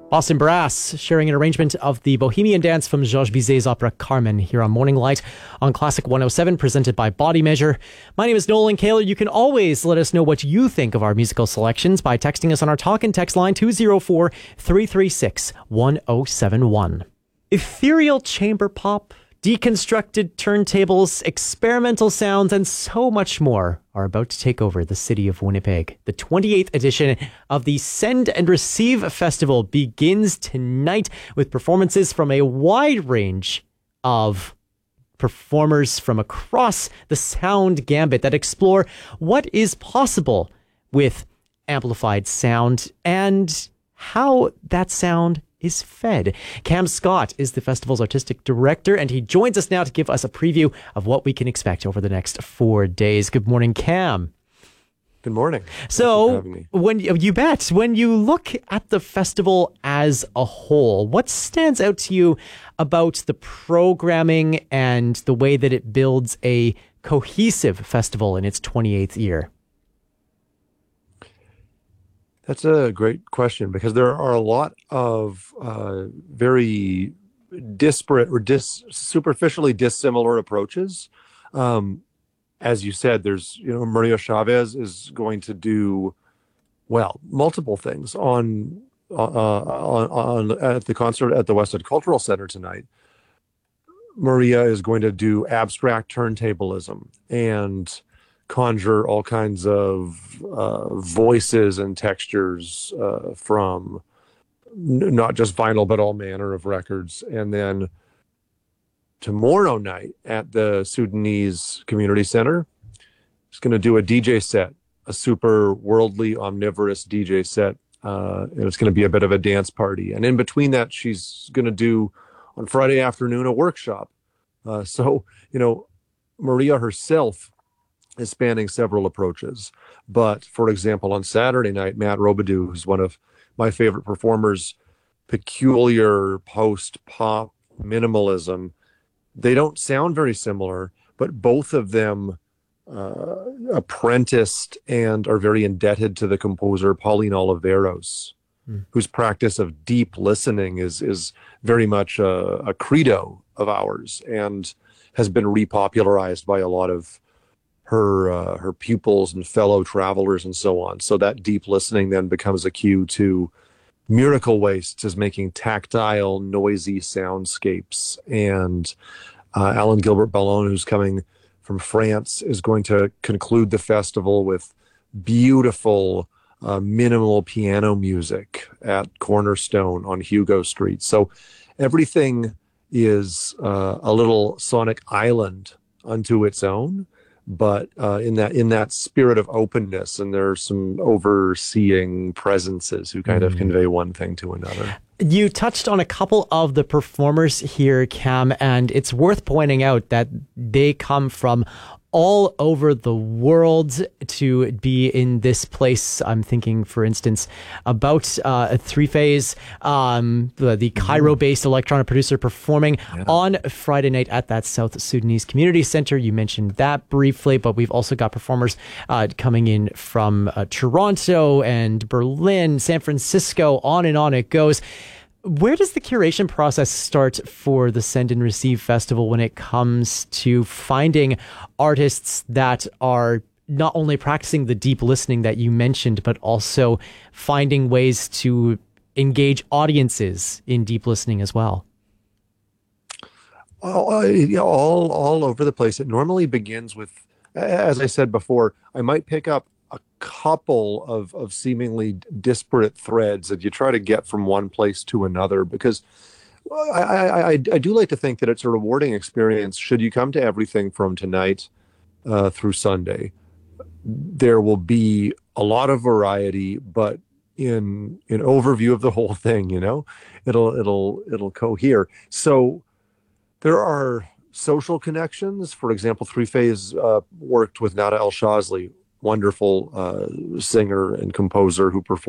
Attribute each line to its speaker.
Speaker 1: Boston Brass sharing an arrangement of the Bohemian Dance from Georges Bizet's opera Carmen here on Morning Light on Classic 107, presented by Body Measure. My name is Nolan Kaler. You can always let us know what you think of our musical selections by texting us on our talk and text line 204-336-1071. Ethereal chamber pop, deconstructed turntables, experimental sounds, and so much more are about to take over the city of Winnipeg. The 28th edition of the Send and Receive Festival begins tonight with performances from a wide range of performers from across the sound gambit that explore what is possible with amplified sound and how that sound is fed. Cam Scott is the festival's artistic director, and he joins us now to give us a preview of what we can expect over the next 4 days. Good morning, Cam.
Speaker 2: Good morning.
Speaker 1: So, when you look at the festival as a whole, what stands out to you about the programming and the way that it builds a cohesive festival in its 28th year?
Speaker 2: That's a great question, because there are a lot of very disparate or superficially dissimilar approaches. As you said, there's, Maria Chavez is going to do, multiple things on at the concert at the West End Cultural Center tonight. Maria is going to do abstract turntablism and conjure all kinds of voices and textures from not just vinyl, but all manner of records. And then tomorrow night at the Sudanese Community Center, it's going to do a DJ set, a super worldly, omnivorous DJ set. And it's going to be a bit of a dance party. And in between that, she's going to do on Friday afternoon a workshop. So, Maria herself is spanning several approaches. But for example, on Saturday night, Matt Robidoux, who's one of my favorite performers, peculiar post-pop minimalism, they don't sound very similar, but both of them apprenticed and are very indebted to the composer Pauline Oliveros, whose practice of deep listening is very much a credo of ours and has been repopularized by a lot of her pupils and fellow travelers and so on. So that deep listening then becomes a cue to Miracle Wastes is making tactile, noisy soundscapes. And Alan Gilbert Ballon, who's coming from France, is going to conclude the festival with beautiful minimal piano music at Cornerstone on Hugo Street. So everything is a little sonic island unto its own, but in that spirit of openness, and there are some overseeing presences who kind of convey one thing to another.
Speaker 1: You touched on a couple of the performers here, Cam, and it's worth pointing out that they come from all over the world to be in this place. I'm thinking, for instance, about a Three-Phase, the Cairo-based electronic producer performing on Friday night at that South Sudanese Community Center. You mentioned that briefly, but we've also got performers coming in from Toronto and Berlin, San Francisco, on it goes. Where does the curation process start for the Send and Receive Festival when it comes to finding artists that are not only practicing the deep listening that you mentioned, but also finding ways to engage audiences in deep listening as well?
Speaker 2: All over the place. It normally begins with, as I said before, I might pick up a couple of seemingly disparate threads that you try to get from one place to another, because I do like to think that it's a rewarding experience should you come to everything from tonight through Sunday. There will be a lot of variety, but in overview of the whole thing, it'll cohere. So there are social connections. For example, Three-Phase worked with Nada El Shazli, wonderful singer and composer who performed